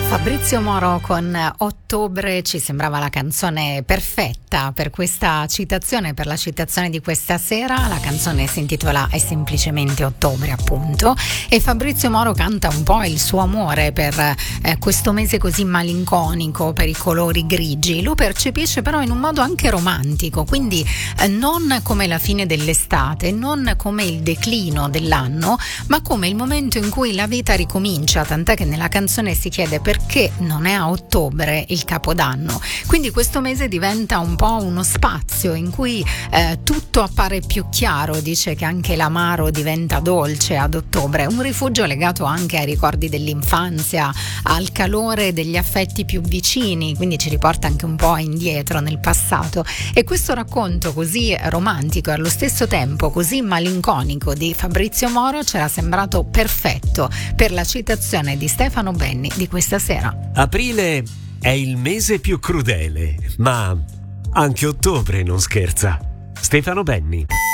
Fabrizio Moro con Ottobre ci sembrava la canzone perfetta per questa citazione, per la citazione di questa sera. La canzone si intitola È semplicemente Ottobre, appunto, e Fabrizio Moro canta un po' il suo amore per questo mese così malinconico, per i colori grigi. Lo percepisce però in un modo anche romantico, quindi non come la fine dell'estate, non come il declino dell'anno, ma come il momento in cui la vita ricomincia, tant'è che nella canzone si chiede perché non è a ottobre il Capodanno. Quindi questo mese diventa un po' uno spazio in cui tutto appare più chiaro. Dice che anche l'amaro diventa dolce ad ottobre, un rifugio legato anche ai ricordi dell'infanzia, al calore degli affetti più vicini, quindi ci riporta anche un po' indietro nel passato. E questo racconto così romantico e allo stesso tempo così malinconico di Fabrizio Moro c'era sembrato perfetto per la citazione di Stefano Benni di questa sera. Aprile è il mese più crudele, ma anche ottobre non scherza. Stefano Benni.